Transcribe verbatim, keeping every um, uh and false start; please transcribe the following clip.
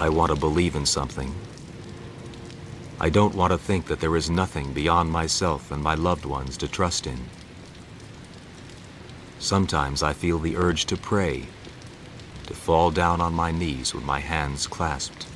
I want to believe in something. I don't want to think that there is nothing beyond myself and my loved ones to trust in. Sometimes I feel the urge to pray, to fall down on my knees with my hands clasped.